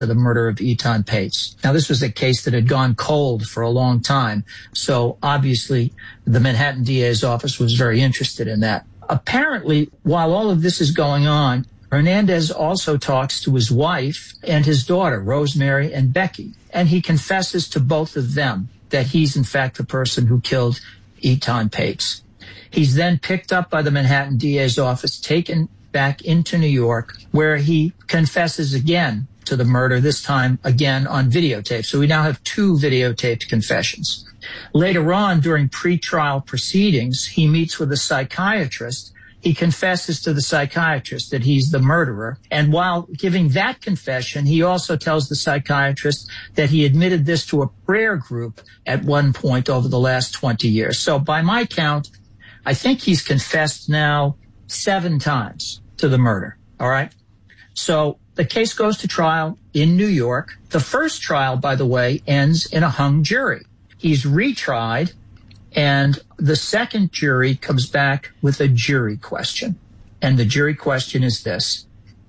the murder of Etan Pates. Now, this was a case that had gone cold for a long time, so obviously the Manhattan DA's office was very interested in that. Apparently, while all of this is going on, Hernandez also talks to his wife and his daughter, Rosemary and Becky, and he confesses to both of them that he's in fact the person who killed Etan Pates. He's then picked up by the Manhattan DA's office, taken back into New York, where he confesses again to the murder, this time again on videotape. So we now have 2 videotaped confessions. Later on, during pretrial proceedings, he meets with a psychiatrist. He confesses to the psychiatrist that he's the murderer. And while giving that confession, he also tells the psychiatrist that he admitted this to a prayer group at one point over the last 20 years. So by my count, I think he's confessed now 7 times to the murder. All right. So the case goes to trial in New York. The first trial, by the way, ends in a hung jury. He's retried, and the second jury comes back with a jury question. And the jury question is this: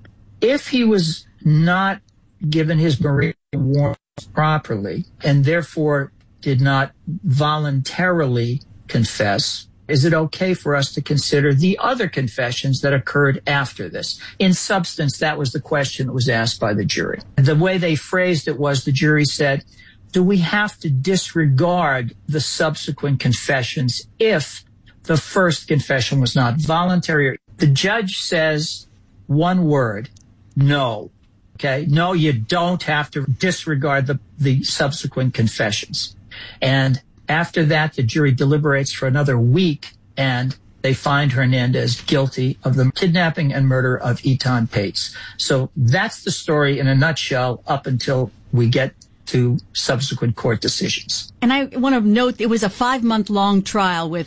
if he was not given his Miranda warnings properly and therefore did not voluntarily confess, is it okay for us to consider the other confessions that occurred after this? In substance, that was the question that was asked by the jury. The way they phrased it was, the jury said, do we have to disregard the subsequent confessions if the first confession was not voluntary? The judge says one word: no. Okay? No, you don't have to disregard the subsequent confessions. And after that, the jury deliberates for another week, and they find Hernandez guilty of the kidnapping and murder of Etan Pates. So that's the story in a nutshell up until we get to subsequent court decisions. And I want to note, it was a 5-month-long trial with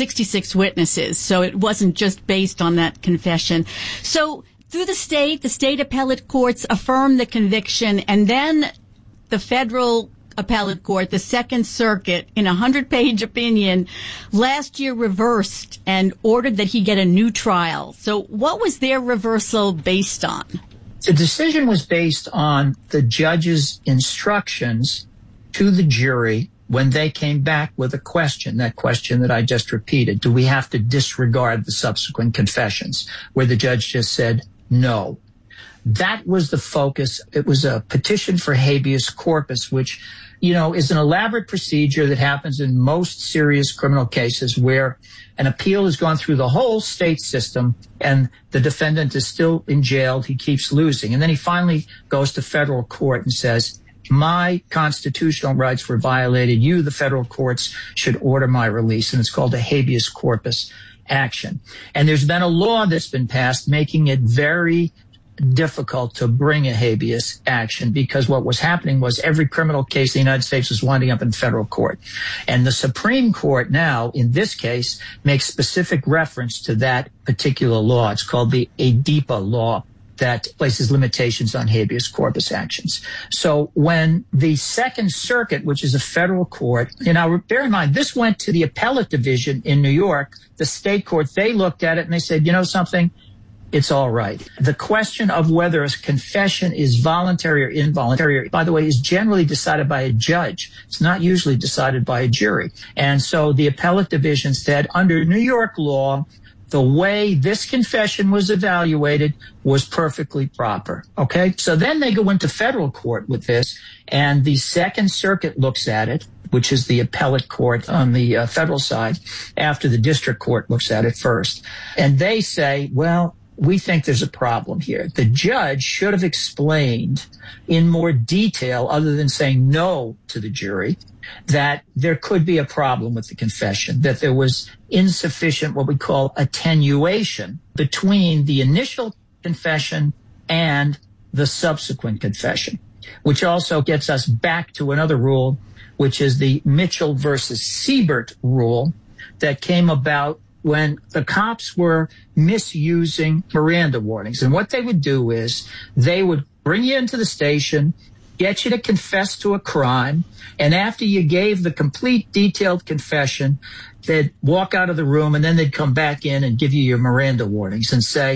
66 witnesses, so it wasn't just based on that confession. So through the state appellate courts affirmed the conviction, and then the federal appellate court, the Second Circuit, in a 100-page opinion, last year reversed and ordered that he get a new trial. So what was their reversal based on? The decision was based on the judge's instructions to the jury when they came back with a question, that question that I just repeated. Do we have to disregard the subsequent confessions? Where the judge just said no. That was the focus. It was a petition for habeas corpus, which, is an elaborate procedure that happens in most serious criminal cases where an appeal has gone through the whole state system and the defendant is still in jail. He keeps losing. And then he finally goes to federal court and says, my constitutional rights were violated. You, the federal courts, should order my release. And it's called a habeas corpus action. And there's been a law that's been passed making it very difficult to bring a habeas action, because what was happening was every criminal case in the United States was winding up in federal court. And the Supreme Court now, in this case, makes specific reference to that particular law. It's called the ADEPA law that places limitations on habeas corpus actions. So when the Second Circuit, which is a federal court, bear in mind, this went to the appellate division in New York, the state court, they looked at it and they said, something? It's all right. The question of whether a confession is voluntary or involuntary, by the way, is generally decided by a judge. It's not usually decided by a jury. And so the appellate division said, under New York law, the way this confession was evaluated was perfectly proper. Okay? So then they go into federal court with this, and the Second Circuit looks at it, which is the appellate court on the federal side, after the district court looks at it first. And they say, well, we think there's a problem here. The judge should have explained in more detail, other than saying no to the jury, that there could be a problem with the confession, that there was insufficient what we call attenuation between the initial confession and the subsequent confession, which also gets us back to another rule, which is the Mitchell versus Siebert rule that came about when the cops were misusing Miranda warnings. And what they would do is they would bring you into the station, get you to confess to a crime, and after you gave the complete detailed confession, they'd walk out of the room and then they'd come back in and give you your Miranda warnings and say,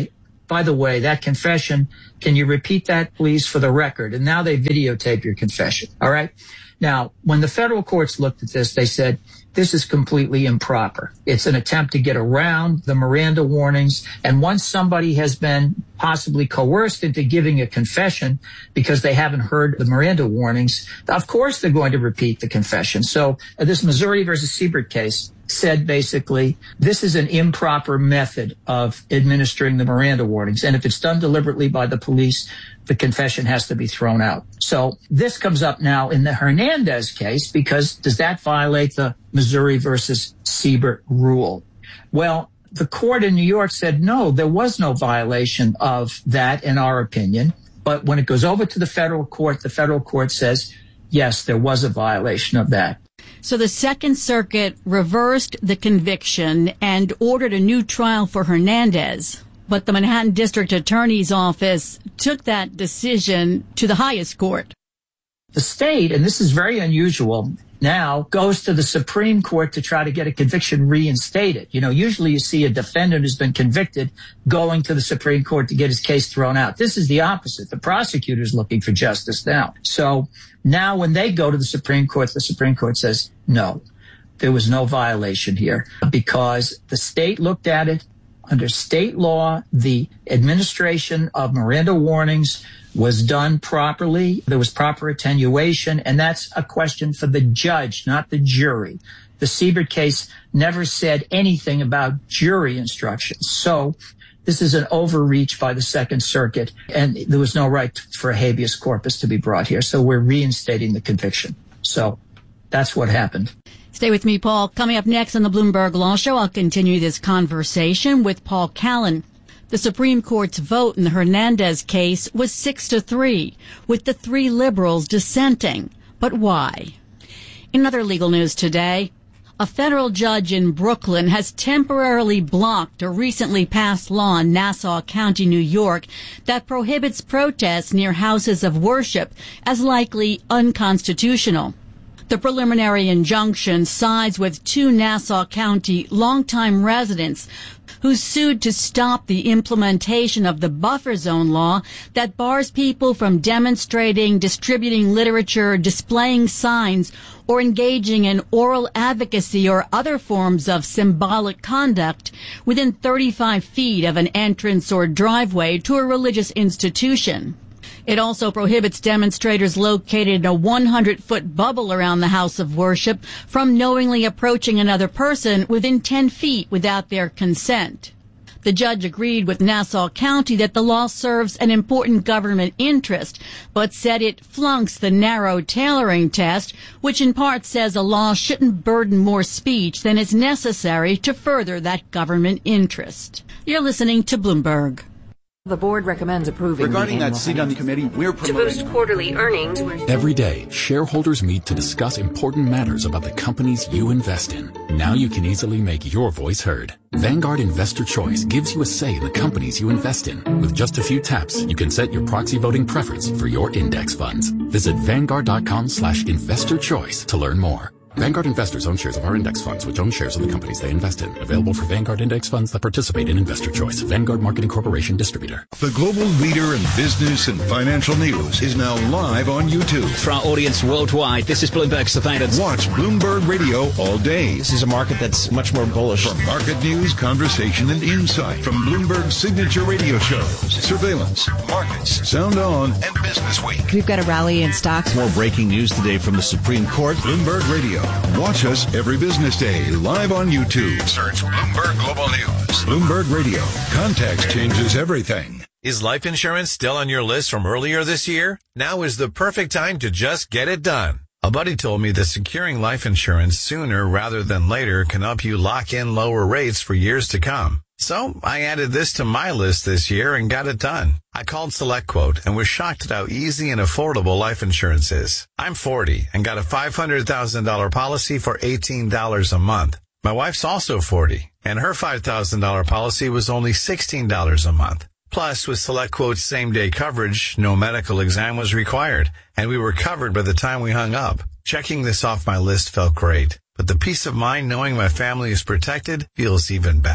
by the way, that confession, can you repeat that, please, for the record? And now they videotape your confession. All right. Now, when the federal courts looked at this, they said, this is completely improper. It's an attempt to get around the Miranda warnings. And once somebody has been possibly coerced into giving a confession because they haven't heard the Miranda warnings, of course they're going to repeat the confession. So this Missouri versus Siebert case said basically this is an improper method of administering the Miranda warnings. And if it's done deliberately by the police, the confession has to be thrown out. So this comes up now in the Hernandez case because does that violate the Missouri versus Siebert rule? Well, the court in New York said, no, there was no violation of that in our opinion. But when it goes over to the federal court says, yes, there was a violation of that. So the Second Circuit reversed the conviction and ordered a new trial for Hernandez. But the Manhattan District Attorney's Office took that decision to the highest court. The state, and this is very unusual, now goes to the Supreme Court to try to get a conviction reinstated. You know, usually you see a defendant who's been convicted going to the Supreme Court to get his case thrown out. This is the opposite. The prosecutor's looking for justice now. So now when they go to the Supreme Court says, no, there was no violation here because the state looked at it. Under state law, the administration of Miranda warnings was done properly. There was proper attenuation, and that's a question for the judge, not the jury. The Siebert case never said anything about jury instructions. So this is an overreach by the Second Circuit, and there was no right for a habeas corpus to be brought here. So we're reinstating the conviction. So that's what happened. Stay with me, Paul. Coming up next on the Bloomberg Law Show, I'll continue this conversation with Paul Callan. The Supreme Court's vote in the Hernandez case was 6-3, with the 3 liberals dissenting. But why? In other legal news today, a federal judge in Brooklyn has temporarily blocked a recently passed law in Nassau County, New York, that prohibits protests near houses of worship as likely unconstitutional. The preliminary injunction sides with 2 Nassau County longtime residents who sued to stop the implementation of the buffer zone law that bars people from demonstrating, distributing literature, displaying signs, or engaging in oral advocacy or other forms of symbolic conduct within 35 feet of an entrance or driveway to a religious institution. It also prohibits demonstrators located in a 100-foot bubble around the house of worship from knowingly approaching another person within 10 feet without their consent. The judge agreed with Nassau County that the law serves an important government interest, but said it flunks the narrow tailoring test, which in part says a law shouldn't burden more speech than is necessary to further that government interest. You're listening to Bloomberg. The board recommends approving regarding that seat on the committee, we're promoting to boost quarterly earnings. Every day, shareholders meet to discuss important matters about the companies you invest in. Now you can easily make your voice heard. Vanguard Investor Choice gives you a say in the companies you invest in. With just a few taps, you can set your proxy voting preference for your index funds. Visit Vanguard.com/investor choice to learn more. Vanguard investors own shares of our index funds, which own shares of the companies they invest in. Available for Vanguard index funds that participate in Investor Choice. Vanguard Marketing Corporation distributor. The global leader in business and financial news is now live on YouTube. For our audience worldwide, this is Bloomberg Surveillance. Watch Bloomberg Radio all day. This is a market that's much more bullish. For market news, conversation, and insight from Bloomberg's signature radio shows, Surveillance, Markets, Sound On, and Business Week. We've got a rally in stocks. More breaking news today from the Supreme Court. Bloomberg Radio. Watch us every business day live on YouTube. Search Bloomberg Global News. Bloomberg Radio. Context changes everything. Is life insurance still on your list from earlier this year? Now is the perfect time to just get it done. A buddy told me that securing life insurance sooner rather than later can help you lock in lower rates for years to come. So I added this to my list this year and got it done. I called SelectQuote and was shocked at how easy and affordable life insurance is. I'm 40 and got a $500,000 policy for $18 a month. My wife's also 40 and her $5,000 policy was only $16 a month. Plus, with SelectQuote's same-day coverage, no medical exam was required, and we were covered by the time we hung up. Checking this off my list felt great, but the peace of mind knowing my family is protected feels even better.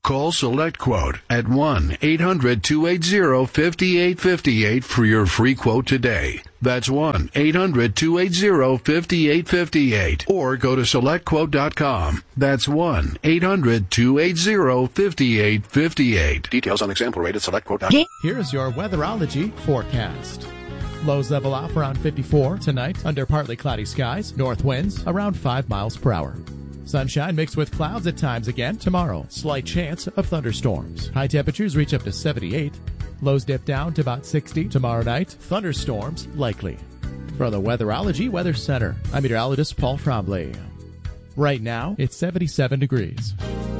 Call SelectQuote at 1-800-280-5858 for your free quote today. That's 1-800-280-5858. Or go to SelectQuote.com. That's 1-800-280-5858. Details on example rate at SelectQuote.com. Here's your weatherology forecast. Lows level off around 54 tonight under partly cloudy skies. North winds around 5 miles per hour. Sunshine mixed with clouds at times again tomorrow. Slight chance of thunderstorms. High temperatures reach up to 78. Lows dip down to about 60 tomorrow night. Thunderstorms likely. From the Weatherology Weather Center, I'm meteorologist Paul Trombley. Right now, it's 77 degrees.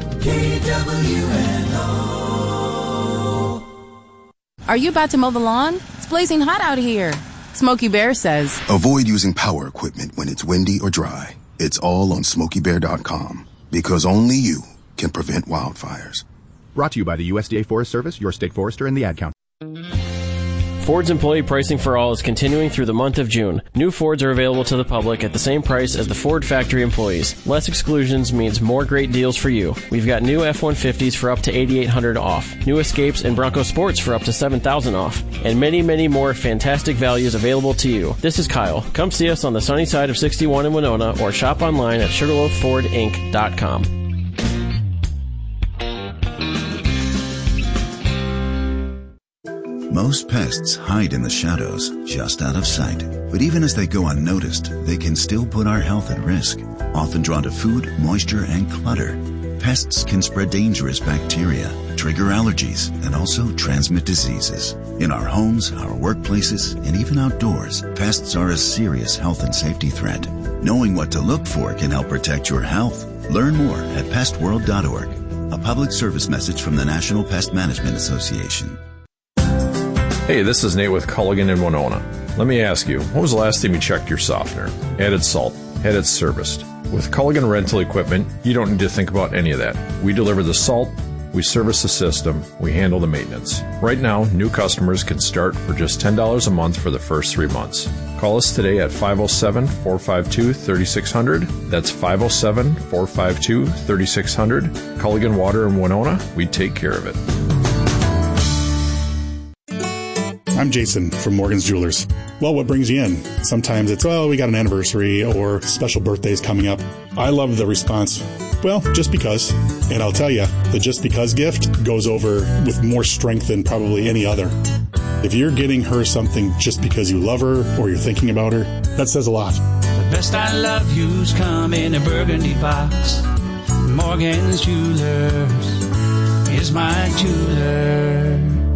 KWNO. Are you about to mow the lawn? It's blazing hot out here. Smokey Bear says, avoid using power equipment when it's windy or dry. It's all on SmokeyBear.com, because only you can prevent wildfires. Brought to you by the USDA Forest Service, your state forester, and the Ad Council. Ford's employee pricing for all is continuing through the month of June. New Fords are available to the public at the same price as the Ford factory employees. Less exclusions means more great deals for you. We've got new F-150s for up to $8,800 off, new Escapes and Bronco Sports for up to $7,000 off, and many, many more fantastic values available to you. This is Kyle. Come see us on the sunny side of 61 in Winona or shop online at SugarloafFordInc.com. Most pests hide in the shadows, just out of sight. But even as they go unnoticed, they can still put our health at risk. Often drawn to food, moisture, and clutter, pests can spread dangerous bacteria, trigger allergies, and also transmit diseases. In our homes, our workplaces, and even outdoors, pests are a serious health and safety threat. Knowing what to look for can help protect your health. Learn more at pestworld.org. A public service message from the National Pest Management Association. Hey, this is Nate with Culligan in Winona. Let me ask you, when was the last time you checked your softener? Added salt? Had it serviced? With Culligan rental equipment, you don't need to think about any of that. We deliver the salt, we service the system, we handle the maintenance. Right now, new customers can start for just $10 a month for the first 3 months. Call us today at 507-452-3600. That's 507-452-3600. Culligan Water in Winona, we take care of it. I'm Jason from Morgan's Jewelers. Well, what brings you in? Sometimes it's, we got an anniversary or special birthdays coming up. I love the response, well, just because. And I'll tell you, the just because gift goes over with more strength than probably any other. If you're getting her something just because you love her or you're thinking about her, that says a lot. The best I love you's come in a burgundy box. Morgan's Jewelers is my jeweler.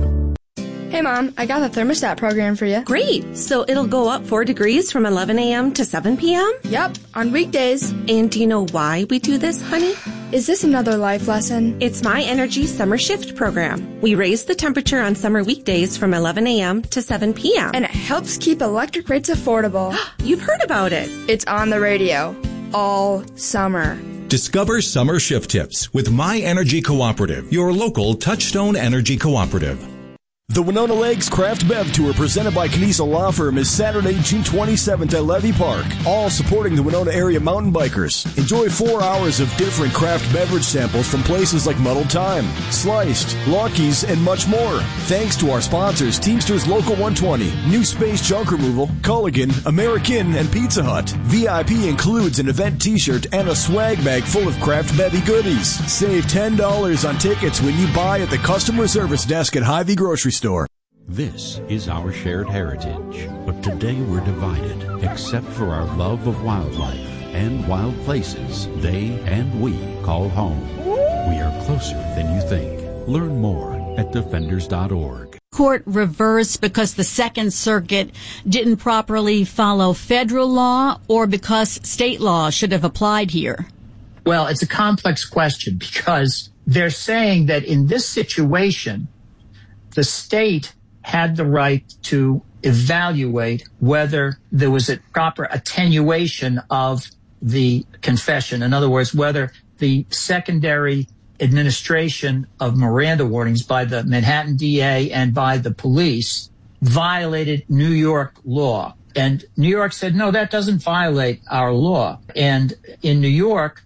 Hey, Mom, I got the thermostat program for you. Great. So it'll go up 4 degrees from 11 a.m. to 7 p.m.? Yep, on weekdays. And do you know why we do this, honey? Is this another life lesson? It's My Energy Summer Shift program. We raise the temperature on summer weekdays from 11 a.m. to 7 p.m. And it helps keep electric rates affordable. You've heard about it. It's on the radio all summer. Discover summer shift tips with My Energy Cooperative, your local Touchstone Energy Cooperative. The Winona Lakes Craft Bev Tour presented by Knizia Law Firm is Saturday, June 27th at Levy Park, all supporting the Winona area mountain bikers. Enjoy 4 hours of different craft beverage samples from places like Muddled Time, Sliced, Lucky's, and much more. Thanks to our sponsors, Teamsters Local 120, New Space Junk Removal, Culligan, American, and Pizza Hut. VIP includes an event t-shirt and a swag bag full of craft bevy goodies. Save $10 on tickets when you buy at the customer service desk at Hy-Vee Grocery Store. This is our shared heritage, but today we're divided, except for our love of wildlife and wild places they and we call home. We are closer than you think. Learn more at defenders.org. Court reversed because the Second Circuit didn't properly follow federal law or because state law should have applied here? Well, it's a complex question because they're saying that in this situation, the state had the right to evaluate whether there was a proper attenuation of the confession. In other words, whether the secondary administration of Miranda warnings by the Manhattan DA and by the police violated New York law. And New York said, no, that doesn't violate our law. And in New York,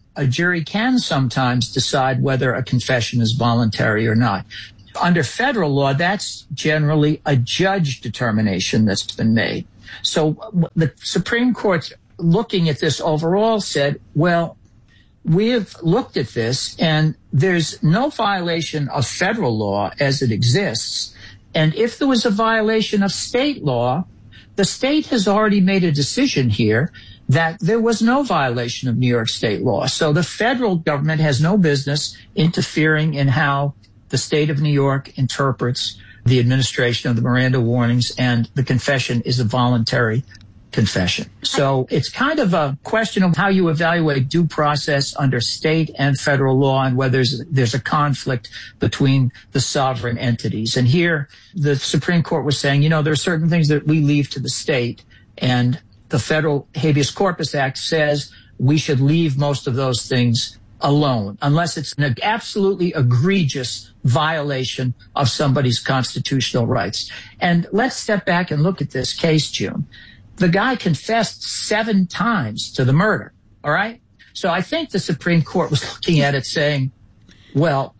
a jury can sometimes decide whether a confession is voluntary or not. Under federal law, that's generally a judge determination that's been made. So the Supreme Court, looking at this overall, said, well, we've looked at this and there's no violation of federal law as it exists. And if there was a violation of state law, the state has already made a decision here that there was no violation of New York state law. So the federal government has no business interfering in how the state of New York interprets the administration of the Miranda warnings, and the confession is a voluntary confession. So it's kind of a question of how you evaluate due process under state and federal law and whether there's a conflict between the sovereign entities. And here the Supreme Court was saying, there are certain things that we leave to the state, and the Federal Habeas Corpus Act says we should leave most of those things alone, unless it's an absolutely egregious violation of somebody's constitutional rights. And let's step back and look at this case, June. The guy confessed 7 times to the murder, all right? So I think the Supreme Court was looking at it saying, well,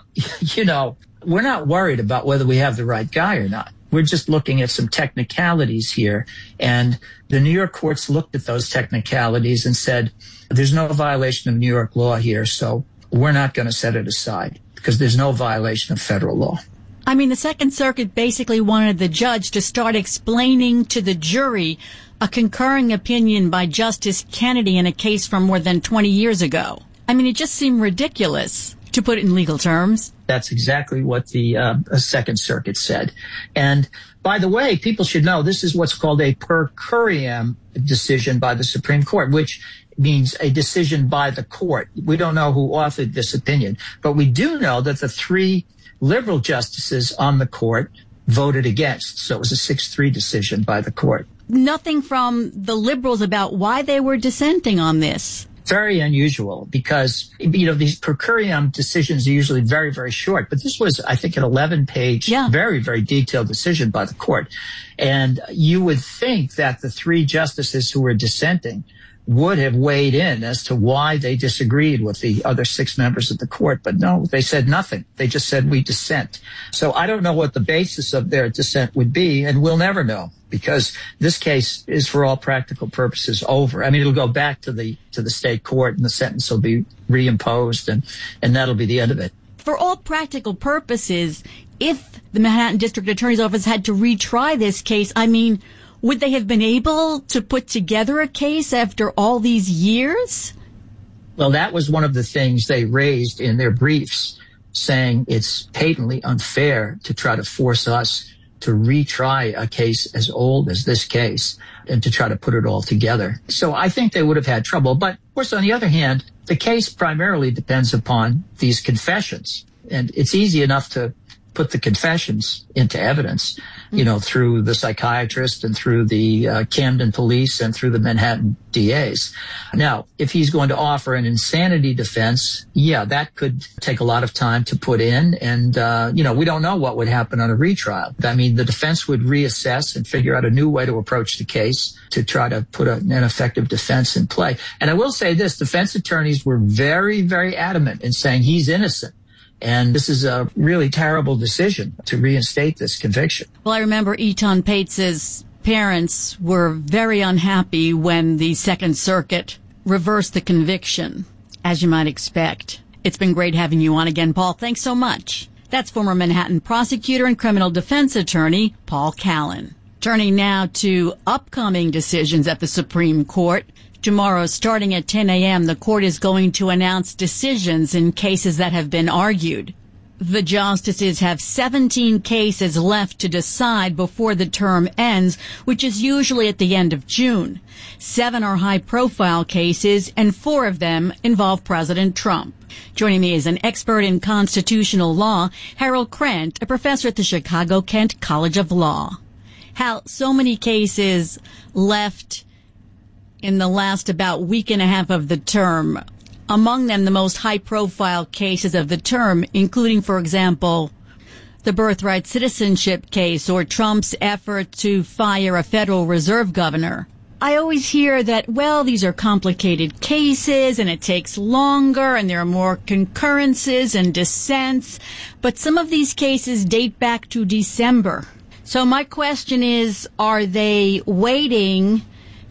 we're not worried about whether we have the right guy or not. We're just looking at some technicalities here. And the New York courts looked at those technicalities and said, there's no violation of New York law here, so we're not going to set it aside because there's no violation of federal law. I mean, the Second Circuit basically wanted the judge to start explaining to the jury a concurring opinion by Justice Kennedy in a case from more than 20 years ago. I mean, it just seemed ridiculous, to put it in legal terms. That's exactly what the Second Circuit said. And by the way, people should know this is what's called a per curiam decision by the Supreme Court, which means a decision by the court. We don't know who authored this opinion, but we do know that the 3 liberal justices on the court voted against. So it was a 6-3 decision by the court. Nothing from the liberals about why they were dissenting on this. Very unusual because, these per curiam decisions are usually very, very short. But this was, I think, an 11-page, very, very detailed decision by the court. And you would think that the 3 justices who were dissenting would have weighed in as to why they disagreed with the other 6 members of the court. But no, they said nothing. They just said, we dissent. So I don't know what the basis of their dissent would be, and we'll never know because this case is for all practical purposes over. I mean, it'll go back to the state court and the sentence will be reimposed and that'll be the end of it. For all practical purposes, if the Manhattan District Attorney's Office had to retry this case, I mean, would they have been able to put together a case after all these years? Well, that was one of the things they raised in their briefs, saying it's patently unfair to try to force us to retry a case as old as this case and to try to put it all together. So I think they would have had trouble. But of course, on the other hand, the case primarily depends upon these confessions. And it's easy enough to put the confessions into evidence, through the psychiatrist and through the Camden police and through the Manhattan DAs. Now, if he's going to offer an insanity defense, that could take a lot of time to put in. And, we don't know what would happen on a retrial. I mean, the defense would reassess and figure out a new way to approach the case to try to put an effective defense in play. And I will say this, defense attorneys were very, very adamant in saying he's innocent. And this is a really terrible decision to reinstate this conviction. Well, I remember Eton Pates's parents were very unhappy when the Second Circuit reversed the conviction, as you might expect. It's been great having you on again, Paul. Thanks so much. That's former Manhattan prosecutor and criminal defense attorney Paul Callan. Turning now to upcoming decisions at the Supreme Court. Tomorrow, starting at 10 a.m., the court is going to announce decisions in cases that have been argued. The justices have 17 cases left to decide before the term ends, which is usually at the end of June. 7 are high-profile cases, and 4 of them involve President Trump. Joining me is an expert in constitutional law, Harold Krent, a professor at the Chicago-Kent College of Law. Hal, so many cases left in the last about week and a half of the term. Among them, the most high-profile cases of the term, including, for example, the birthright citizenship case or Trump's effort to fire a Federal Reserve governor. I always hear that, well, these are complicated cases and it takes longer and there are more concurrences and dissents. But some of these cases date back to December. So my question is, are they waiting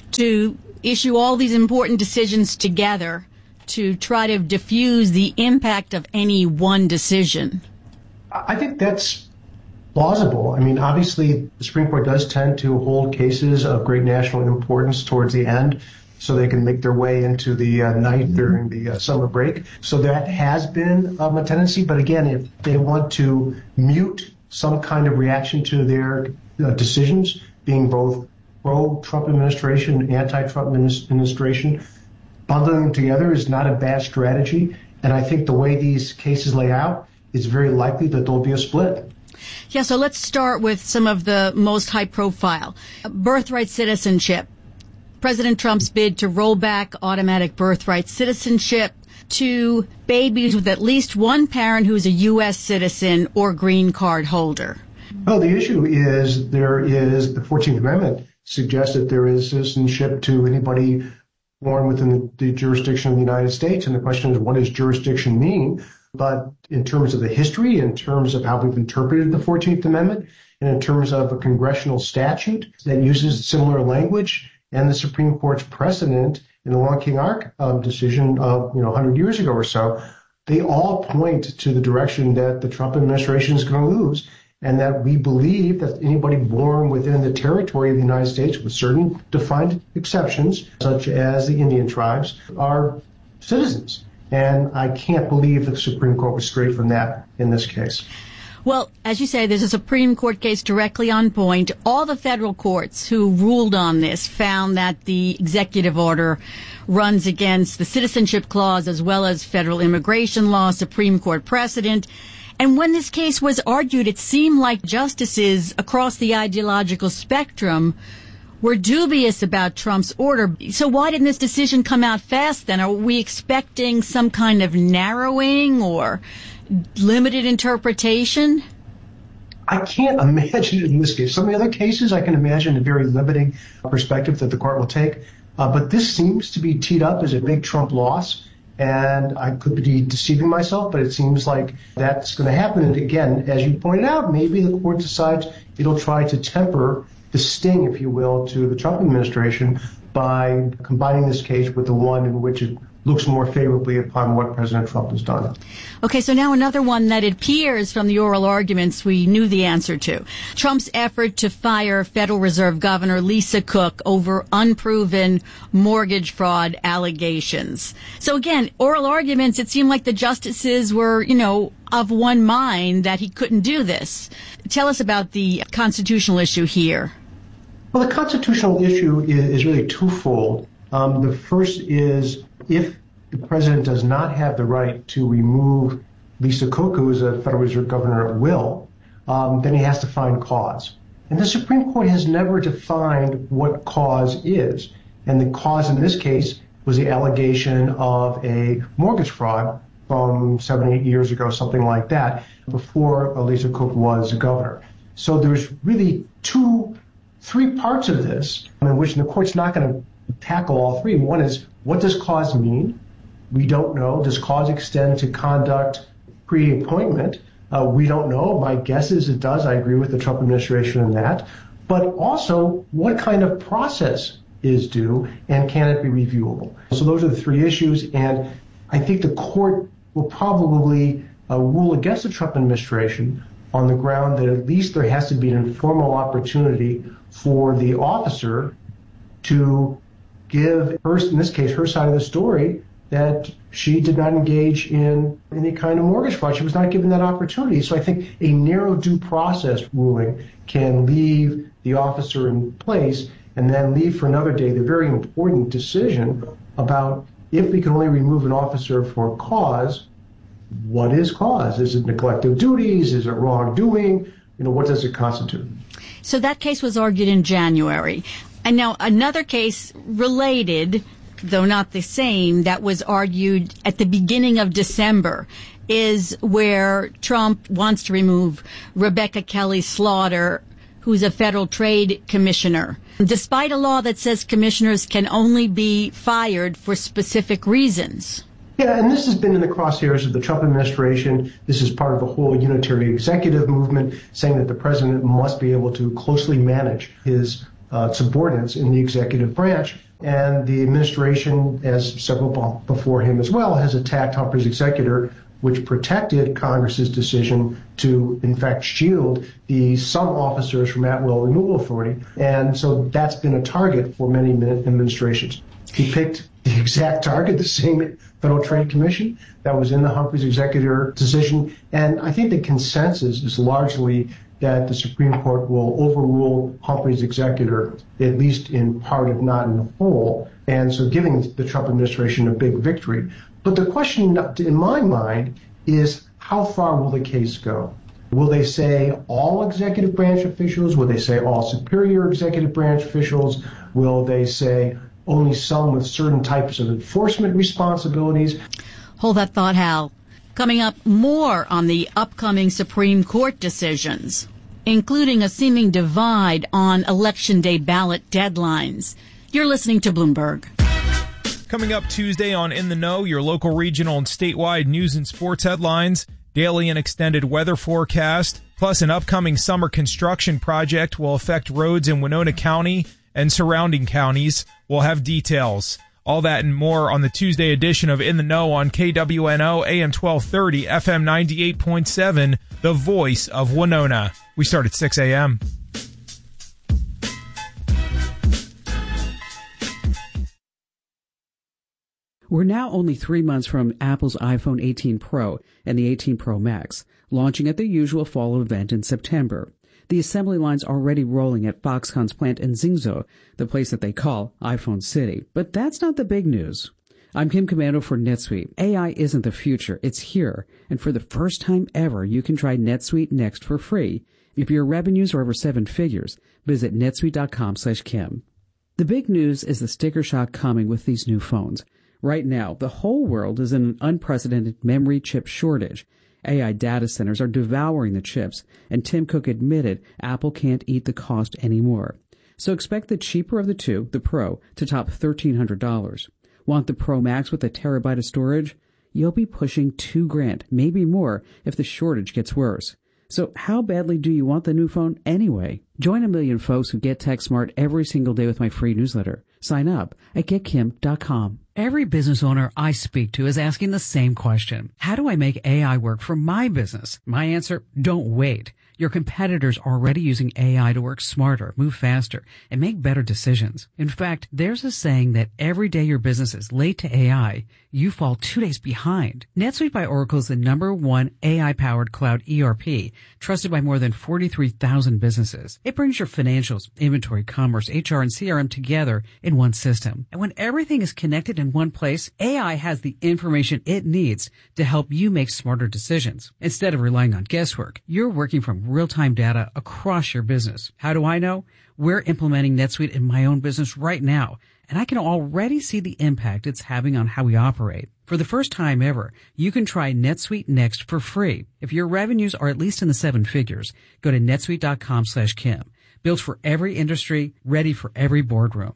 to issue all these important decisions together to try to diffuse the impact of any one decision? I think that's plausible. I mean, obviously, the Supreme Court does tend to hold cases of great national importance towards the end so they can make their way into the night during the summer break. So that has been a tendency. But again, if they want to mute some kind of reaction to their decisions, being both pro-Trump administration and anti-Trump administration, bundling them together is not a bad strategy. And I think the way these cases lay out, it's very likely that there'll be a split. Yeah, so let's start with some of the most high profile. Birthright citizenship. President Trump's bid to roll back automatic birthright citizenship to babies with at least one parent who's a U.S. citizen or green card holder. Well, the issue is the 14th Amendment suggests that there is citizenship to anybody born within the jurisdiction of the United States. And the question is, what does jurisdiction mean? But in terms of the history, in terms of how we've interpreted the 14th Amendment, and in terms of a congressional statute that uses similar language, and the Supreme Court's precedent in the Long King Ark decision of 100 years ago or so, they all point to the direction that the Trump administration is going to lose, and that we believe that anybody born within the territory of the United States, with certain defined exceptions, such as the Indian tribes, are citizens. And I can't believe the Supreme Court was straight from that in this case. Well, as you say, there's a Supreme Court case directly on point. All the federal courts who ruled on this found that the executive order runs against the Citizenship Clause as well as federal immigration law, Supreme Court precedent. And when this case was argued, it seemed like justices across the ideological spectrum were dubious about Trump's order. So why didn't this decision come out fast then? Are we expecting some kind of narrowing or limited interpretation? I can't imagine it in this case. Some of the other cases, I can imagine a very limiting perspective that the court will take. But this seems to be teed up as a big Trump loss. And I could be deceiving myself, but it seems like that's going to happen. And again, as you pointed out, maybe the court decides it'll try to temper the sting, if you will, to the Trump administration by combining this case with the one in which it looks more favorably upon what President Trump has done. Okay, so now another one that appears from the oral arguments we knew the answer to. Trump's effort to fire Federal Reserve Governor Lisa Cook over unproven mortgage fraud allegations. So again, oral arguments, it seemed like the justices were, of one mind that he couldn't do this. Tell us about the constitutional issue here. Well, the constitutional issue is really twofold. The first is if the president does not have the right to remove Lisa Cook, who is a Federal Reserve governor at will, then he has to find cause. And the Supreme Court has never defined what cause is. And the cause in this case was the allegation of a mortgage fraud from 7, 8 years ago, something like that, before Lisa Cook was governor. So there's really three parts of this in which the court's not going to tackle all three. One is, what does cause mean? We don't know. Does cause extend to conduct pre-appointment? We don't know. My guess is it does. I agree with the Trump administration on that. But also, what kind of process is due, and can it be reviewable? So those are the three issues, and I think the court will probably rule against the Trump administration on the ground that at least there has to be an informal opportunity for the officer to give her, in this case, her side of the story, that she did not engage in any kind of mortgage fraud. She was not given that opportunity. So I think a narrow due process ruling can leave the officer in place and then leave for another day the very important decision about if we can only remove an officer for cause, what is cause? Is it neglect of duties? Is it wrongdoing? What does it constitute? So that case was argued in January. And now another case related, though not the same, that was argued at the beginning of December is where Trump wants to remove Rebecca Kelly Slaughter, who's a federal trade commissioner. despite a law that says commissioners can only be fired for specific reasons. Yeah, and this has been in the crosshairs of the Trump administration. This is part of the whole unitary executive movement, saying that the president must be able to closely manage his subordinates in the executive branch. And the administration, as several before him as well, has attacked Humphrey's executor, which protected Congress's decision to, in fact, shield some officers from at-will removal authority. And so that's been a target for many administrations. He picked the exact target, the same Federal Trade Commission that was in the Humphrey's executor decision. And I think the consensus is largely that the Supreme Court will overrule Humphrey's executor, at least in part, if not in the whole, and so giving the Trump administration a big victory. But the question in my mind is, how far will the case go? Will they say all executive branch officials? Will they say all superior executive branch officials? Will they say only some with certain types of enforcement responsibilities? Hold that thought, Hal. Coming up, more on the upcoming Supreme Court decisions, including a seeming divide on Election Day ballot deadlines. You're listening to Bloomberg. Coming up Tuesday on In the Know, your local, regional, and statewide news and sports headlines, daily and extended weather forecast, plus an upcoming summer construction project will affect roads in Winona County and surrounding counties. We'll have details. All that and more on the Tuesday edition of In the Know on KWNO AM 1230, FM 98.7, the voice of Winona. We start at 6 a.m. We're now only 3 months from Apple's iPhone 18 Pro and the 18 Pro Max, launching at the usual fall event in September. The assembly line's already rolling at Foxconn's plant in Zhengzhou, the place that they call iPhone City. But that's not the big news. I'm Kim Komando for NetSuite. AI isn't the future, it's here. And for the first time ever, you can try NetSuite Next for free. If your revenues are over 7 figures, visit netsuite.com/Kim. The big news is the sticker shock coming with these new phones. Right now, the whole world is in an unprecedented memory chip shortage. AI data centers are devouring the chips, and Tim Cook admitted Apple can't eat the cost anymore. So expect the cheaper of the two, the Pro, to top $1,300. Want the Pro Max with a terabyte of storage? You'll be pushing $2,000, maybe more, if the shortage gets worse. So how badly do you want the new phone anyway? Join a million folks who get tech smart every single day with my free newsletter. Sign up at getkim.com. Every business owner I speak to is asking the same question. How do I make AI work for my business? My answer, don't wait. Your competitors are already using AI to work smarter, move faster, and make better decisions. In fact, there's a saying that every day your business is late to AI, you fall 2 days behind. NetSuite by Oracle is the #1 AI-powered cloud ERP, trusted by more than 43,000 businesses. It brings your financials, inventory, commerce, HR, and CRM together in one system. And when everything is connected in one place, AI has the information it needs to help you make smarter decisions. Instead of relying on guesswork, you're working from real-time data across your business. How do I know? We're implementing NetSuite in my own business right now, and I can already see the impact it's having on how we operate. For the first time ever, you can try NetSuite Next for free. If your revenues are at least in the 7 figures, go to netsuite.com/Kim. Built for every industry, ready for every boardroom.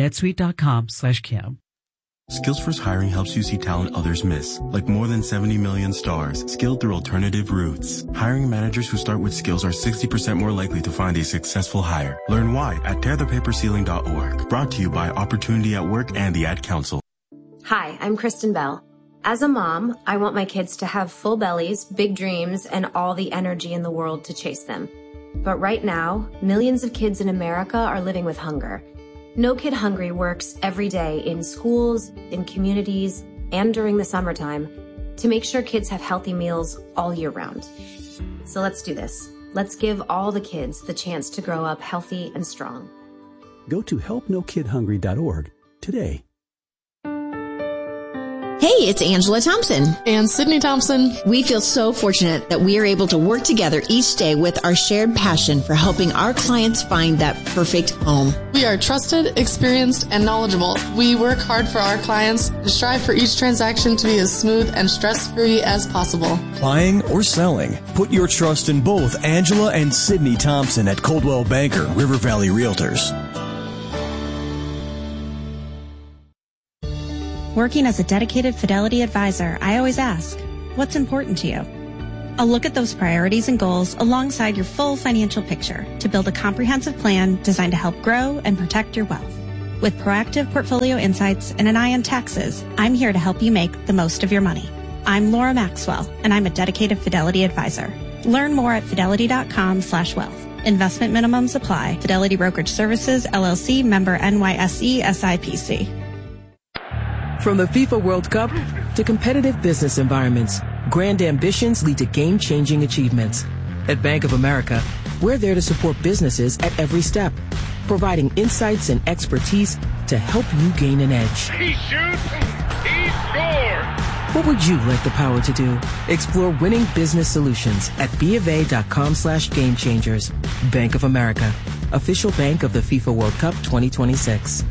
netsuite.com/Kim. Skillsforce Hiring helps you see talent others miss, like more than 70 million stars, skilled through alternative routes. Hiring managers who start with skills are 60% more likely to find a successful hire. Learn why at tearthepaperceiling.org. Brought to you by Opportunity at Work and the Ad Council. Hi, I'm Kristen Bell. As a mom, I want my kids to have full bellies, big dreams, and all the energy in the world to chase them. But right now, millions of kids in America are living with hunger. No Kid Hungry works every day in schools, in communities, and during the summertime to make sure kids have healthy meals all year round. So let's do this. Let's give all the kids the chance to grow up healthy and strong. Go to helpnokidhungry.org today. Hey, it's Angela Thompson. And Sydney Thompson. We feel so fortunate that we are able to work together each day with our shared passion for helping our clients find that perfect home. We are trusted, experienced, and knowledgeable. We work hard for our clients and strive for each transaction to be as smooth and stress-free as possible. Buying or selling? Put your trust in both Angela and Sydney Thompson at Coldwell Banker River Valley Realtors. Working as a dedicated Fidelity advisor, I always ask, what's important to you? I'll look at those priorities and goals alongside your full financial picture to build a comprehensive plan designed to help grow and protect your wealth. With proactive portfolio insights and an eye on taxes, I'm here to help you make the most of your money. I'm Laura Maxwell, and I'm a dedicated Fidelity advisor. Learn more at fidelity.com/wealth. Investment minimums apply. Fidelity Brokerage Services, LLC, member NYSE, SIPC. From the FIFA World Cup to competitive business environments, grand ambitions lead to game-changing achievements. At Bank of America, we're there to support businesses at every step, providing insights and expertise to help you gain an edge. He shoots, he scores! What would you like the power to do? Explore winning business solutions at BofA.com/gamechangers. Bank of America, official bank of the FIFA World Cup 2026.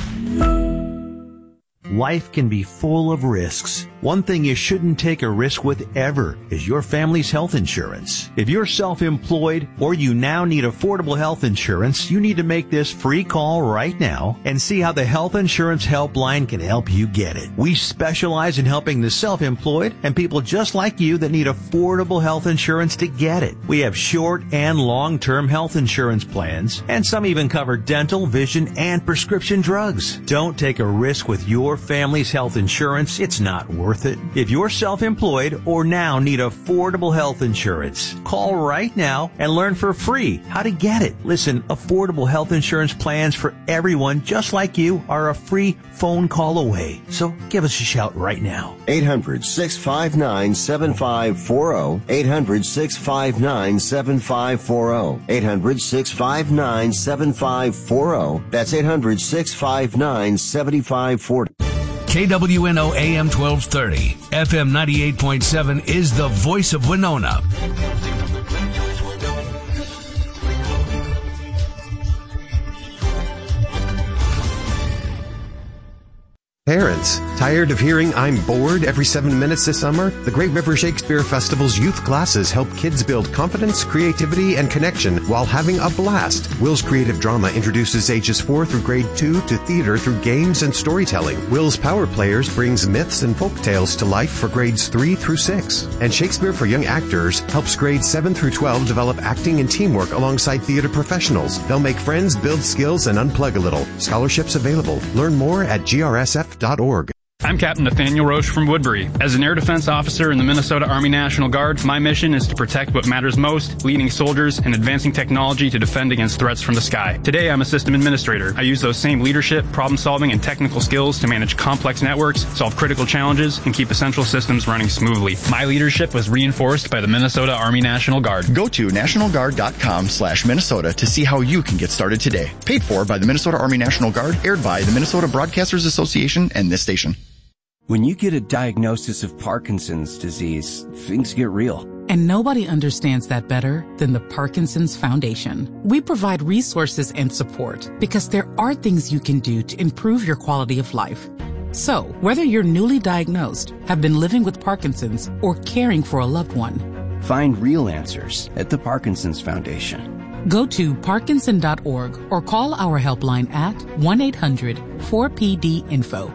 Life can be full of risks. One thing you shouldn't take a risk with ever is your family's health insurance. If you're self-employed or you now need affordable health insurance, you need to make this free call right now and see how the Health Insurance Helpline can help you get it. We specialize in helping the self-employed and people just like you that need affordable health insurance to get it. We have short and long-term health insurance plans, and some even cover dental, vision, and prescription drugs. Don't take a risk with your family's health insurance. It's not worth it. If you're self-employed or now need affordable health insurance, call right now and learn for free how to get it. Listen, affordable health insurance plans for everyone just like you are a free phone call away. So give us a shout right now. 800-659-7540. 800-659-7540. 800-659-7540. That's 800-659-7540. KWNO AM 1230, FM 98.7 is the voice of Winona. Parents, tired of hearing "I'm bored" every 7 minutes this summer? The Great River Shakespeare Festival's youth classes help kids build confidence, creativity, and connection while having a blast. Will's Creative Drama introduces ages 4 through grade 2 to theater through games and storytelling. Will's Power Players brings myths and folk tales to life for grades 3 through 6. And Shakespeare for Young Actors helps grades 7 through 12 develop acting and teamwork alongside theater professionals. They'll make friends, build skills, and unplug a little. Scholarships available. Learn more at GRSF.org. I'm Captain Nathaniel Roche from Woodbury. As an air defense officer in the Minnesota Army National Guard, my mission is to protect what matters most, leading soldiers and advancing technology to defend against threats from the sky. Today, I'm a system administrator. I use those same leadership, problem-solving, and technical skills to manage complex networks, solve critical challenges, and keep essential systems running smoothly. My leadership was reinforced by the Minnesota Army National Guard. Go to nationalguard.com/Minnesota to see how you can get started today. Paid for by the Minnesota Army National Guard, aired by the Minnesota Broadcasters Association and this station. When you get a diagnosis of Parkinson's disease, things get real. And nobody understands that better than the Parkinson's Foundation. We provide resources and support because there are things you can do to improve your quality of life. So, whether you're newly diagnosed, have been living with Parkinson's, or caring for a loved one, find real answers at the Parkinson's Foundation. Go to parkinson.org or call our helpline at 1-800-4PD-INFO.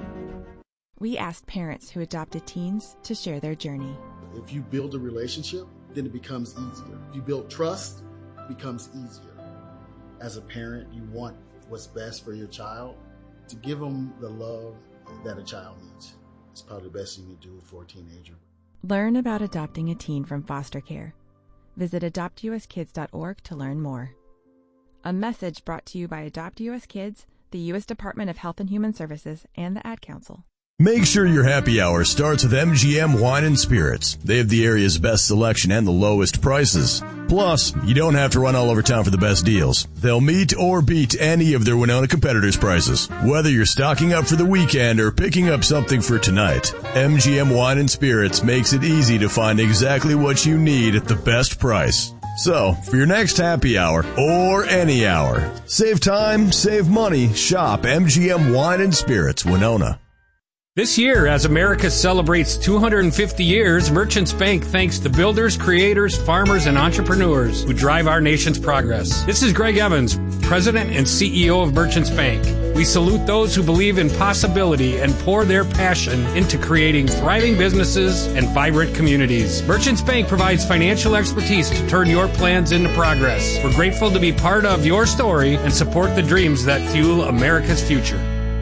We asked parents who adopted teens to share their journey. If you build a relationship, then it becomes easier. If you build trust, it becomes easier. As a parent, you want what's best for your child. To give them the love that a child needs. It's probably the best thing you can do for a teenager. Learn about adopting a teen from foster care. Visit adoptuskids.org to learn more. A message brought to you by Adopt US Kids, the U.S. Department of Health and Human Services, and the Ad Council. Make sure your happy hour starts with MGM Wine and Spirits. They have the area's best selection and the lowest prices. Plus, you don't have to run all over town for the best deals. They'll meet or beat any of their Winona competitors' prices. Whether you're stocking up for the weekend or picking up something for tonight, MGM Wine and Spirits makes it easy to find exactly what you need at the best price. So, for your next happy hour, or any hour, save time, save money, shop MGM Wine and Spirits, Winona. This year, as America celebrates 250 years, Merchants Bank thanks the builders, creators, farmers, and entrepreneurs who drive our nation's progress. This is Greg Evans. President and CEO of Merchants Bank. We salute those who believe in possibility and pour their passion into creating thriving businesses and vibrant communities. Merchants Bank provides financial expertise to turn your plans into progress. We're grateful to be part of your story and support the dreams that fuel America's future.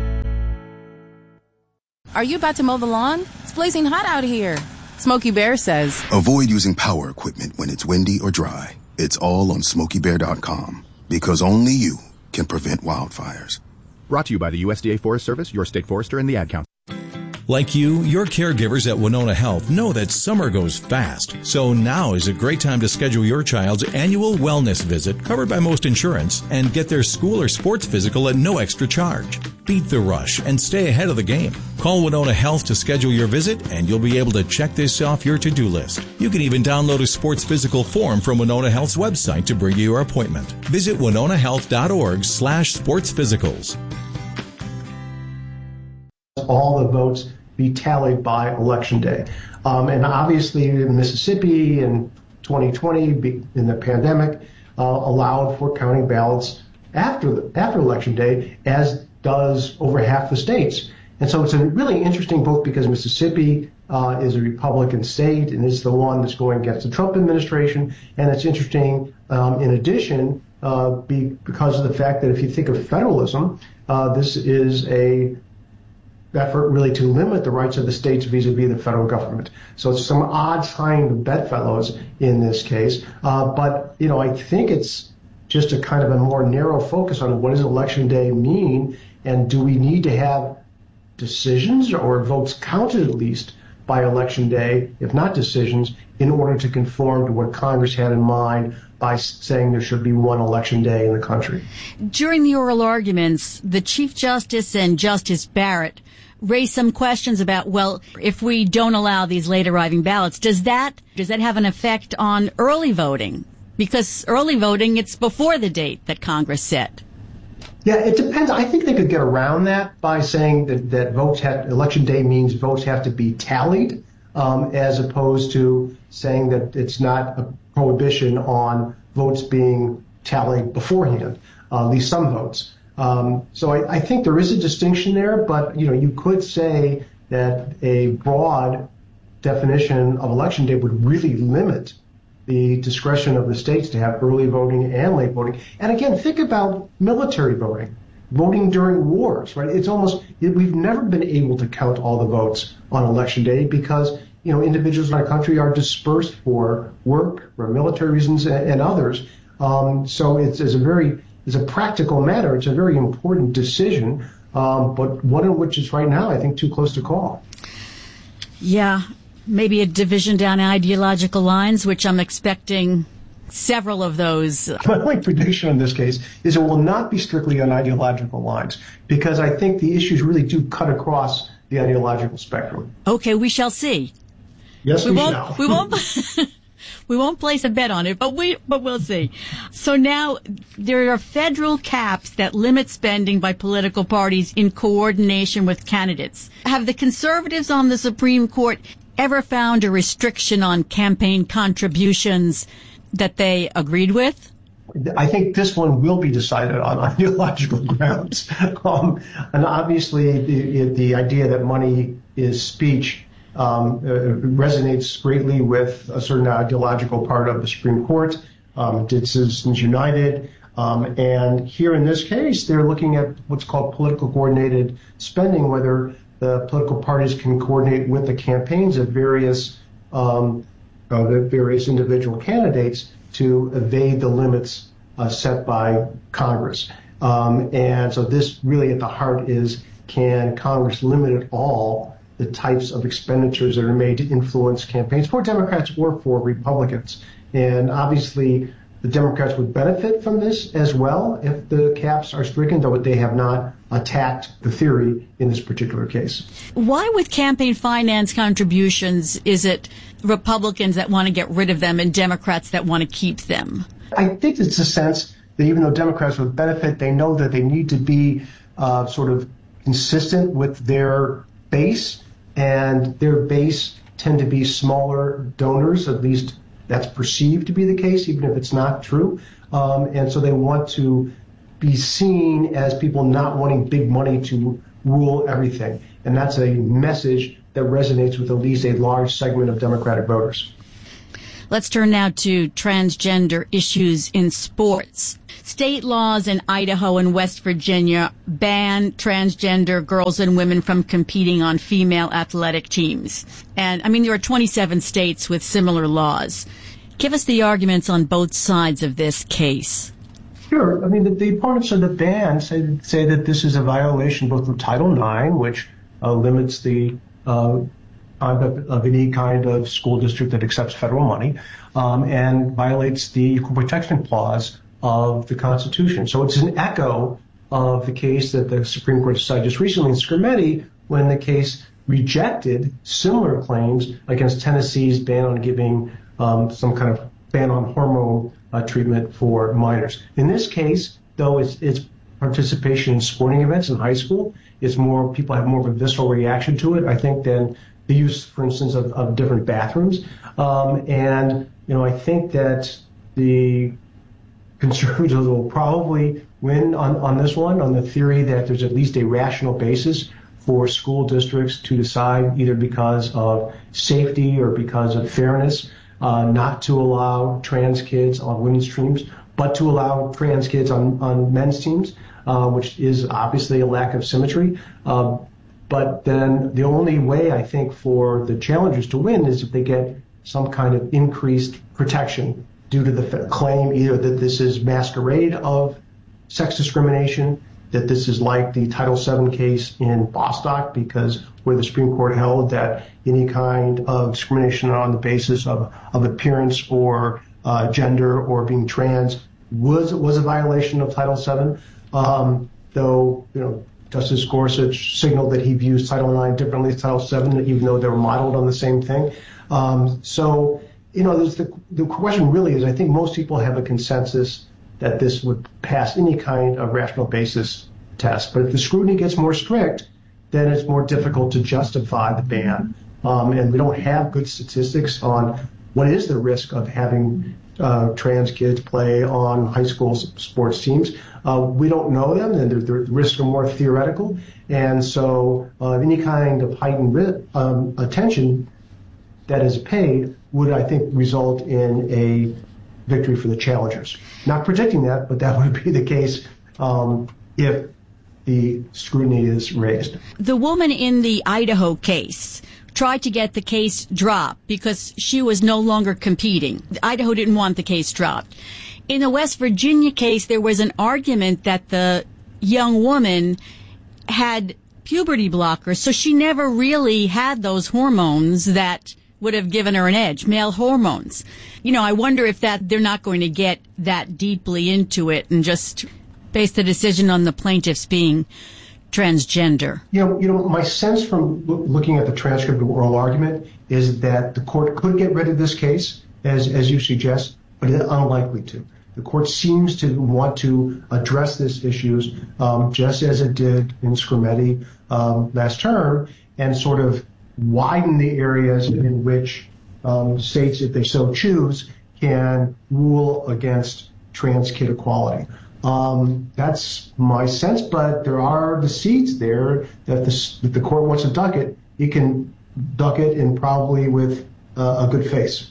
Are you about to mow the lawn? It's blazing hot out here. Smokey Bear says, avoid using power equipment when it's windy or dry. It's all on SmokeyBear.com, because only you can prevent wildfires. Brought to you by the USDA Forest Service, your state forester, and the Ad Council. Like you, your caregivers at Winona Health know that summer goes fast. So now is a great time to schedule your child's annual wellness visit covered by most insurance and get their school or sports physical at no extra charge. Beat the rush and stay ahead of the game. Call Winona Health to schedule your visit and you'll be able to check this off your to-do list. You can even download a sports physical form from Winona Health's website to bring you your appointment. Visit winonahealth.org/sportsphysicals. All the votes be tallied by Election Day. And obviously in Mississippi in 2020, in the pandemic, allowed for counting ballots after Election Day, as does over half the states. And so it's a really interesting vote because Mississippi is a Republican state and is the one that's going against the Trump administration. And it's interesting, in addition, because of the fact that if you think of federalism, this is a effort really to limit the rights of the states vis-a-vis the federal government. So it's some odd kind of bedfellows in this case. But, I think it's just a kind of a more narrow focus on what does Election Day mean, and do we need to have decisions or votes counted at least by Election Day, if not decisions, in order to conform to what Congress had in mind by saying there should be one Election Day in the country. During the oral arguments, the Chief Justice and Justice Barrett raised some questions about, well, if we don't allow these late arriving ballots, does that have an effect on early voting? Because early voting, it's before the date that Congress set. Yeah, it depends. I think they could get around that by saying that Election Day means votes have to be tallied, as opposed to saying that it's not a prohibition on votes being tallied beforehand, at least some votes. So I think there is a distinction there, but you could say that a broad definition of Election Day would really limit the discretion of the states to have early voting and late voting. And again, think about military voting during wars, right? It's we've never been able to count all the votes on Election Day because individuals in our country are dispersed for work, for military reasons, and others. So it's a practical matter. It's a very important decision, but one in which is right now, I think, too close to call. Yeah, maybe a division down ideological lines, which I'm expecting several of those. My only prediction in this case is it will not be strictly on ideological lines, because I think the issues really do cut across the ideological spectrum. Okay, we shall see. Yes, we shall. We won't place a bet on it, but we'll see. So now there are federal caps that limit spending by political parties in coordination with candidates. Have the conservatives on the Supreme Court ever found a restriction on campaign contributions that they agreed with? I think this one will be decided on ideological grounds. And obviously the idea that money is speech resonates greatly with a certain ideological part of the Supreme Court, did Citizens United. And here in this case, they're looking at what's called political coordinated spending, whether the political parties can coordinate with the campaigns of various individual candidates to evade the limits set by Congress. And so this really at the heart is, can Congress limit at all the types of expenditures that are made to influence campaigns for Democrats or for Republicans? And obviously the Democrats would benefit from this as well if the caps are stricken, though they have not attacked the theory in this particular case. Why with campaign finance contributions is it Republicans that want to get rid of them and Democrats that want to keep them? I think it's a sense that even though Democrats would benefit, they know that they need to be sort of consistent with their base, and their base tend to be smaller donors, at least that's perceived to be the case, even if it's not true. And so they want to be seen as people not wanting big money to rule everything. And that's a message that resonates with at least a large segment of Democratic voters. Let's turn now to transgender issues in sports. State laws in Idaho and West Virginia ban transgender girls and women from competing on female athletic teams. And, there are 27 states with similar laws. Give us the arguments on both sides of this case. Sure. The opponents of the ban say that this is a violation both of Title IX, which limits the of any kind of school district that accepts federal money, and violates the Equal Protection Clause of the Constitution. So it's an echo of the case that the Supreme Court decided just recently in Scrimeti, when the case rejected similar claims against Tennessee's ban on giving some kind of ban on hormone treatment for minors. In this case, though, it's participation in sporting events in high school. It's more, people have more of a visceral reaction to it, I think, than the use, for instance, of different bathrooms. I think that the conservatives will probably win on this one, on the theory that there's at least a rational basis for school districts to decide, either because of safety or because of fairness, not to allow trans kids on women's teams, but to allow trans kids on men's teams, which is obviously a lack of symmetry. But then the only way, I think, for the challengers to win is if they get some kind of increased protection due to the claim either that this is masquerade of sex discrimination, that this is like the Title VII case in Bostock, because where the Supreme Court held that any kind of discrimination on the basis of appearance or gender or being trans was a violation of Title VII, though, Justice Gorsuch signaled that he views Title IX differently than Title VII, even though they were modeled on the same thing. There's the question really is, I think most people have a consensus that this would pass any kind of rational basis test. But if the scrutiny gets more strict, then it's more difficult to justify the ban. And we don't have good statistics on what is the risk of having trans kids play on high school sports teams. We don't know them, and the risks are more theoretical. And so any kind of heightened attention that is paid would, I think, result in a victory for the challengers. Not predicting that, but that would be the case if the scrutiny is raised. The woman in the Idaho case tried to get the case dropped because she was no longer competing. Idaho didn't want the case dropped. In the West Virginia case, there was an argument that the young woman had puberty blockers, so she never really had those hormones that would have given her an edge, male hormones. I wonder if that they're not going to get that deeply into it and just base the decision on the plaintiffs being transgender. My sense from looking at the transcript of oral argument is that the court could get rid of this case, as you suggest, but it's unlikely to. The court seems to want to address these issues just as it did in Scrimeti last term, and sort of widen the areas in which states, if they so choose, can rule against trans kid equality. That's my sense, but there are the seats there that if the court wants to duck it, it can duck it, and probably with a good face.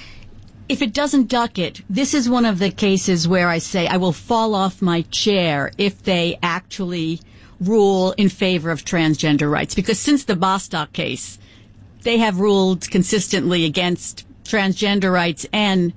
If it doesn't duck it, this is one of the cases where I say I will fall off my chair if they actually rule in favor of transgender rights. Because since the Bostock case, they have ruled consistently against transgender rights and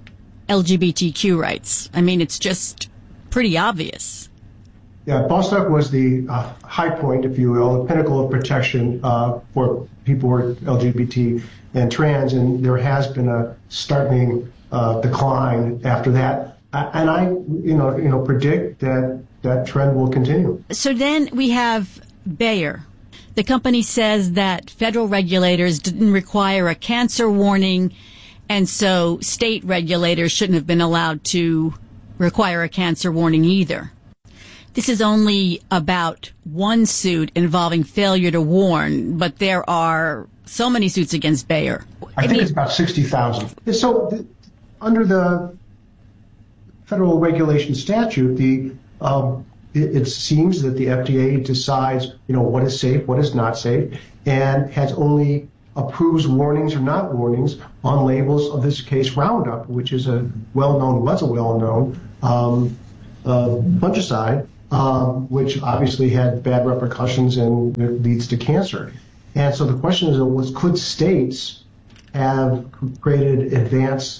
LGBTQ rights. It's just pretty obvious. Yeah, Bostock was the high point, if you will, the pinnacle of protection for people who are LGBT and trans, and there has been a startling decline after that. And I, predict that trend will continue. So then we have Bayer. The company says that federal regulators didn't require a cancer warning, and so state regulators shouldn't have been allowed to require a cancer warning either. This is only about one suit involving failure to warn, but there are so many suits against Bayer. I think it's about 60,000. So under the federal regulation statute, the it seems that the FDA decides, what is safe, what is not safe, and has only approves warnings or not warnings on labels of this case Roundup, which is was a well-known fungicide, which obviously had bad repercussions and it leads to cancer. And so the question is, could states have created advanced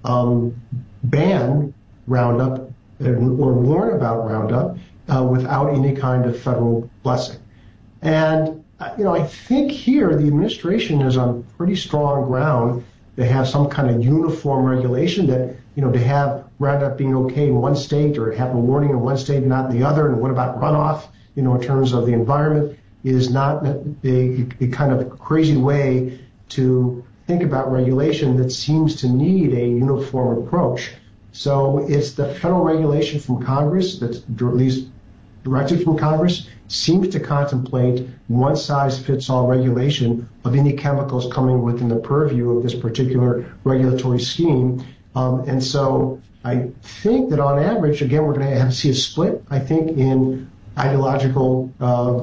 ban Roundup or warn about Roundup without any kind of federal blessing? And I think here the administration is on pretty strong ground to have some kind of uniform regulation that, to have Roundup being okay in one state or have a warning in one state, not in the other. And what about runoff, in terms of the environment, is not a kind of crazy way to think about regulation that seems to need a uniform approach. So it's the federal regulation from Congress that's at least directed from Congress seems to contemplate one-size-fits-all regulation of any chemicals coming within the purview of this particular regulatory scheme. And so I think that on average, again, we're going to have to see a split, I think, in ideological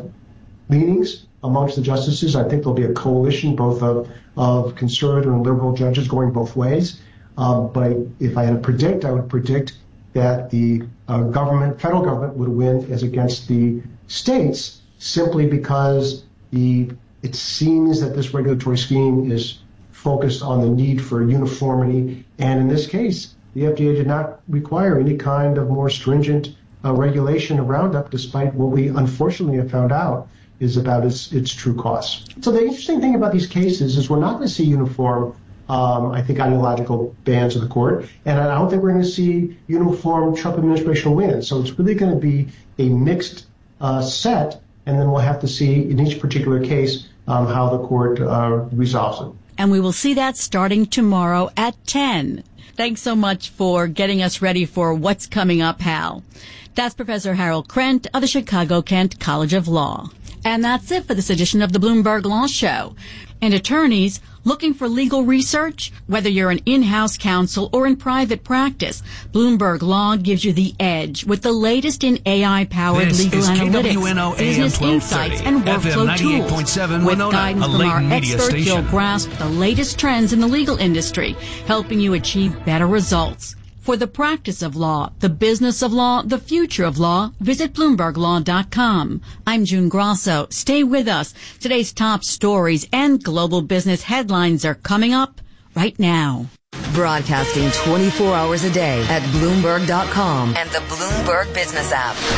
leanings amongst the justices. I think there'll be a coalition both of conservative and liberal judges going both ways. But if I had to predict, I would predict that the federal government would win as against the states, simply because it seems that this regulatory scheme is focused on the need for uniformity. And in this case, the FDA did not require any kind of more stringent regulation of Roundup, despite what we unfortunately have found out is about its true costs. So the interesting thing about these cases is we're not going to see uniform I think ideological bans of the court, and I don't think we're going to see uniform Trump administration wins. So it's really going to be a mixed set, and then we'll have to see in each particular case how the court resolves it. And we will see that starting tomorrow at 10. Thanks so much for getting us ready for what's coming up, Hal. That's Professor Harold Krent of the Chicago-Kent College of Law. And that's it for this edition of the Bloomberg Law Show. And attorneys looking for legal research, whether you're an in-house counsel or in private practice, Bloomberg Law gives you the edge with the latest in AI-powered legal analytics, business insights, and workflow tools. With guidance from our experts, you'll grasp the latest trends in the legal industry, helping you achieve better results. For the practice of law, the business of law, the future of law, visit BloombergLaw.com. I'm June Grosso. Stay with us. Today's top stories and global business headlines are coming up right now. Broadcasting 24 hours a day at Bloomberg.com and the Bloomberg Business app.